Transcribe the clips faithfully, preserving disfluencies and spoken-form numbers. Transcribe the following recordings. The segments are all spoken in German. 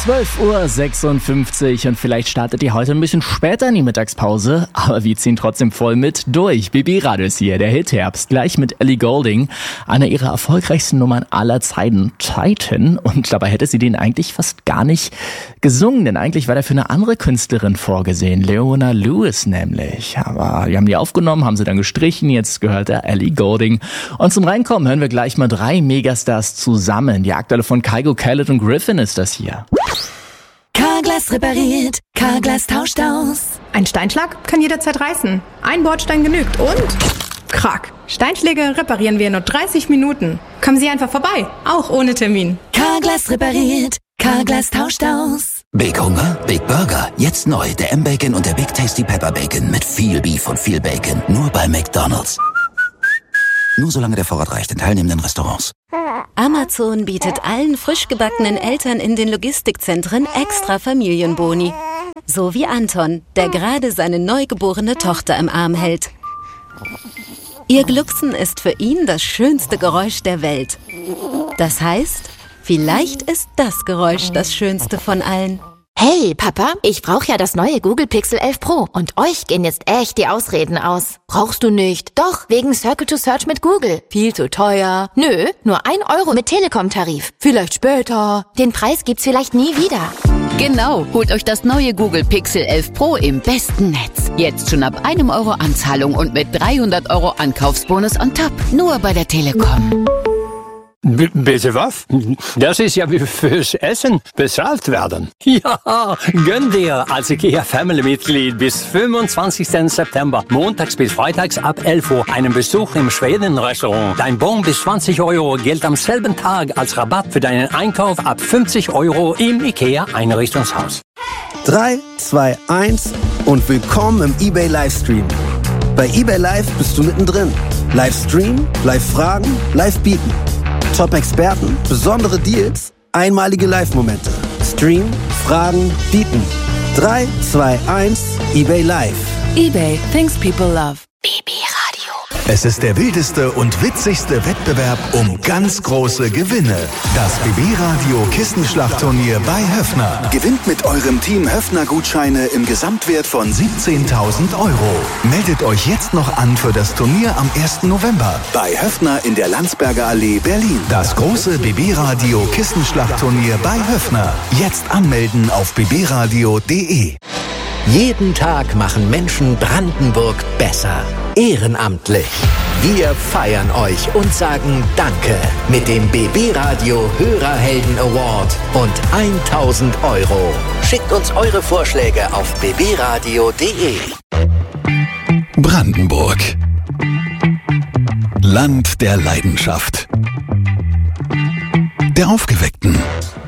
zwölf Uhr sechsundfünfzig und vielleicht startet ihr heute ein bisschen später in die Mittagspause, aber wir ziehen trotzdem voll mit durch. B B-Radio ist hier, der Hit-Herbst, gleich mit Ellie Goulding, einer ihrer erfolgreichsten Nummern aller Zeiten, Titan. Und dabei hätte sie den eigentlich fast gar nicht gesungen, denn eigentlich war der für eine andere Künstlerin vorgesehen, Leona Lewis nämlich. Aber wir haben die aufgenommen, haben sie dann gestrichen, jetzt gehört der Ellie Goulding. Und zum Reinkommen hören wir gleich mal drei Megastars zusammen. Die aktuelle von Kygo, Khaled und Griffin ist das hier. Carglass repariert, Carglass tauscht aus. Ein Steinschlag kann jederzeit reißen. Ein Bordstein genügt und... Krack. Steinschläge reparieren wir in nur dreißig Minuten. Kommen Sie einfach vorbei, auch ohne Termin. Carglass repariert, Carglass tauscht aus. Big Hunger, Big Burger. Jetzt neu, der M-Bacon und der Big Tasty Pepper Bacon mit viel Beef und viel Bacon. Nur bei McDonald's. Nur solange der Vorrat reicht in teilnehmenden Restaurants. Amazon bietet allen frisch gebackenen Eltern in den Logistikzentren extra Familienboni. So wie Anton, der gerade seine neugeborene Tochter im Arm hält. Ihr Glucksen ist für ihn das schönste Geräusch der Welt. Das heißt, vielleicht ist das Geräusch das schönste von allen. Hey, Papa, ich brauche ja das neue Google Pixel elf Pro und euch gehen jetzt echt die Ausreden aus. Brauchst du nicht? Doch, wegen Circle to Search mit Google. Viel zu teuer. Nö, nur ein Euro mit Telekom-Tarif. Vielleicht später. Den Preis gibt's vielleicht nie wieder. Genau, holt euch das neue Google Pixel elf Pro im besten Netz. Jetzt schon ab einem Euro Anzahlung und mit dreihundert Euro Ankaufsbonus on top. Nur bei der Telekom. B- bitte was? Das ist ja wie fürs Essen bezahlt werden. Ja, gönn dir als IKEA Family-Mitglied bis fünfundzwanzigsten September, montags bis freitags ab elf Uhr, einen Besuch im Schweden-Restaurant. Dein Bon bis zwanzig Euro gilt am selben Tag als Rabatt für deinen Einkauf ab fünfzig Euro im IKEA-Einrichtungshaus. drei, zwei, eins und willkommen im eBay Livestream. Bei eBay Live bist du mittendrin. Livestream, Live-Fragen, Live-Bieten. Top-Experten, besondere Deals, einmalige Live-Momente. Stream, Fragen, bieten. drei, zwei, eins, eBay Live. eBay, things people love. B B-Radio. Es ist der wildeste und witzigste Wettbewerb um ganz große Gewinne. Das B B-Radio Kissenschlachtturnier bei Höffner. Gewinnt mit eurem Team Höffner-Gutscheine im Gesamtwert von siebzehntausend Euro. Meldet euch jetzt noch an für das Turnier am ersten November bei Höffner in der Landsberger Allee, Berlin. Das große B B-Radio Kissenschlachtturnier bei Höffner. Jetzt anmelden auf b b radio punkt d e. Jeden Tag machen Menschen Brandenburg besser. Ehrenamtlich. Wir feiern euch und sagen Danke mit dem B B-Radio Hörerhelden Award und tausend Euro. Schickt uns eure Vorschläge auf b b radio punkt d e. Brandenburg. Land der Leidenschaft. Der Aufgeweckten.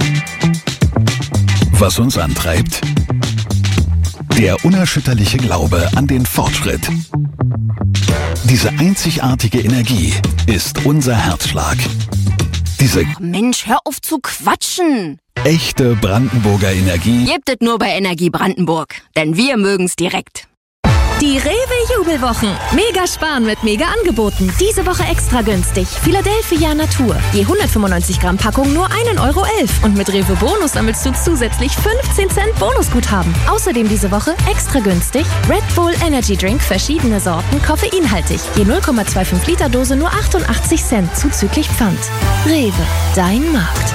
Was uns antreibt? Der unerschütterliche Glaube an den Fortschritt. Diese einzigartige Energie ist unser Herzschlag. Diese Mensch, hör auf zu quatschen! echte Brandenburger Energie Gebt es nur bei Energie Brandenburg, denn wir mögen's direkt. Die Rewe-Jubelwochen. Mega sparen mit Mega-Angeboten. Diese Woche extra günstig. Philadelphia Natur. Je hundertfünfundneunzig Gramm Packung nur ein Euro elf. Und mit Rewe Bonus sammelst du zusätzlich fünfzehn Cent Bonusguthaben. Außerdem diese Woche extra günstig Red Bull Energy Drink, verschiedene Sorten, koffeinhaltig. Je null Komma fünfundzwanzig Liter Dose nur achtundachtzig Cent zuzüglich Pfand. Rewe, dein Markt.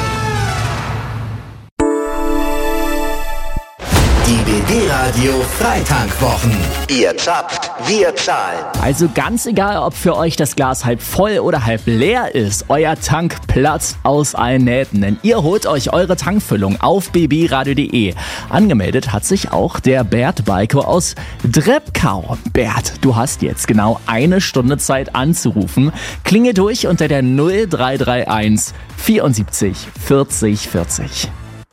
Die B B-Radio Freitankwochen. Ihr zapft, wir zahlen. Also ganz egal, ob für euch das Glas halb voll oder halb leer ist, euer Tank platzt aus allen Nähten, denn ihr holt euch eure Tankfüllung auf b b radio punkt d e. Angemeldet hat sich auch der Bert Balko aus Drebkau. Bert, du hast jetzt genau eine Stunde Zeit anzurufen. Klinge durch unter der null drei drei eins vierundsiebzig vierzig vierzig.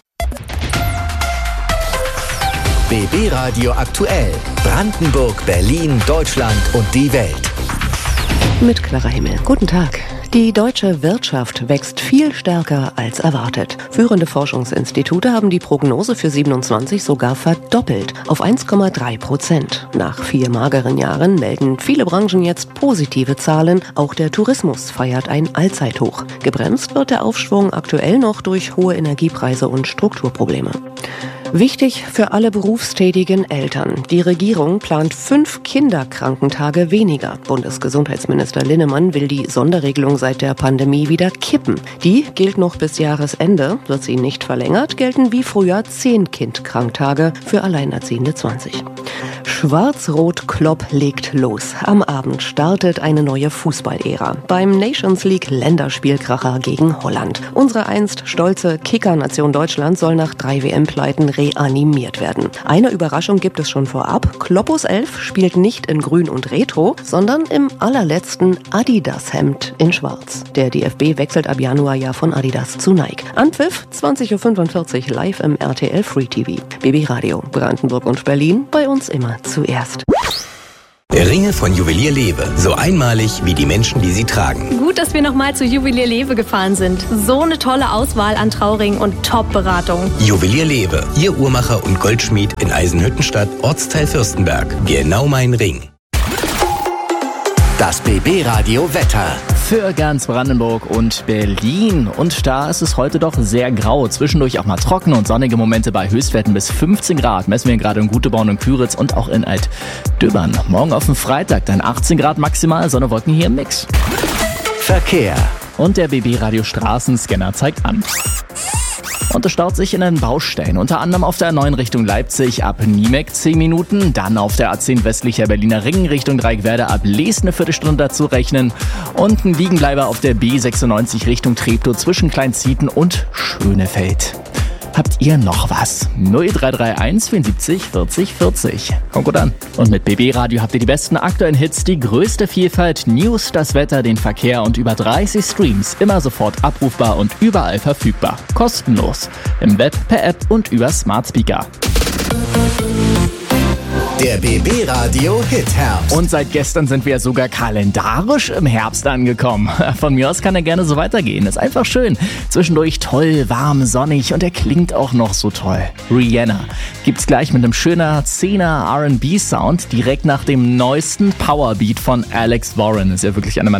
B B-Radio aktuell. Brandenburg, Berlin, Deutschland und die Welt. Mit Clara Himmel. Guten Tag. Die deutsche Wirtschaft wächst viel stärker als erwartet. Führende Forschungsinstitute haben die Prognose für siebenundzwanzig sogar verdoppelt auf eins Komma drei Prozent. Nach vier mageren Jahren melden viele Branchen jetzt positive Zahlen. Auch der Tourismus feiert ein Allzeithoch. Gebremst wird der Aufschwung aktuell noch durch hohe Energiepreise und Strukturprobleme. Wichtig für alle berufstätigen Eltern. Die Regierung plant fünf Kinderkrankentage weniger. Bundesgesundheitsminister Linnemann will die Sonderregelung seit der Pandemie wieder kippen. Die gilt noch bis Jahresende. Wird sie nicht verlängert, gelten wie früher zehn Kindkranktage, für Alleinerziehende zwanzig. Schwarz-Rot-Klopp legt los. Am Abend startet eine neue Fußballära. Beim Nations League Länderspielkracher gegen Holland. Unsere einst stolze Kickernation Deutschland soll nach drei W M-Pleiten reanimiert werden. Eine Überraschung gibt es schon vorab. Kloppos Elf spielt nicht in Grün und Retro, sondern im allerletzten Adidas-Hemd in Schwarz. Der D F B wechselt ab Januar ja von Adidas zu Nike. Anpfiff zwanzig Uhr fünfundvierzig live im R T L Free T V. B B Radio, Brandenburg und Berlin, bei uns immer zuerst. Ringe von Juwelier Lewe. So einmalig wie die Menschen, die sie tragen. Gut, dass wir nochmal zu Juwelier Lewe gefahren sind. So eine tolle Auswahl an Trauringen und Top-Beratung. Juwelier Lewe. Ihr Uhrmacher und Goldschmied in Eisenhüttenstadt, Ortsteil Fürstenberg. Genau mein Ring. Das B B Radio Wetter. Für ganz Brandenburg und Berlin. Und da ist es heute doch sehr grau. Zwischendurch auch mal trockene und sonnige Momente bei Höchstwerten bis fünfzehn Grad. Messen wir gerade in Guteborn und Küritz und auch in Altdöbern. Morgen auf den Freitag dann achtzehn Grad maximal. Sonne, Wolken hier im Mix. Verkehr. Und der B B Radio Straßenscanner zeigt an. Und es staut sich in den Baustellen, unter anderem auf der A neun Richtung Leipzig ab Niemek zehn Minuten, dann auf der A zehn westlicher Berliner Ring Richtung Dreieckwerder ab Lees eine Viertelstunde dazu rechnen und ein Liegenbleiber auf der B sechsundneunzig Richtung Treptow zwischen Kleinzieten und Schönefeld. Habt ihr noch was? null drei drei eins vierundsiebzig vierzig vierzig. Kommt gut an. Und mit B B Radio habt ihr die besten aktuellen Hits, die größte Vielfalt, News, das Wetter, den Verkehr und über dreißig Streams. Immer sofort abrufbar und überall verfügbar. Kostenlos. Im Web, per App und über Smart Speaker. Der B B Radio Hit Herbst. Und seit gestern sind wir sogar kalendarisch im Herbst angekommen. Von mir aus kann er gerne so weitergehen. Ist einfach schön. Zwischendurch toll, warm, sonnig und er klingt auch noch so toll. Rihanna gibt's gleich mit einem schöner Zehner R and B Sound direkt nach dem neuesten Powerbeat von Alex Warren. Ist ja wirklich eine meiner